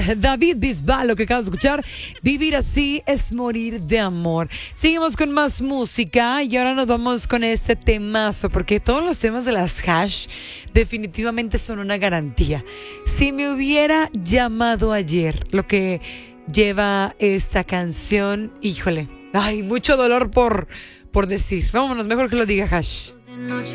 David Bisbal, lo que acabas de escuchar. Vivir así es morir de amor. Seguimos con más música y ahora nos vamos con este temazo, porque todos los temas de las hash definitivamente son una garantía. Si me hubiera llamado ayer, lo que lleva esta canción, híjole, ay, mucho dolor por decir. Vámonos, mejor que lo diga hash.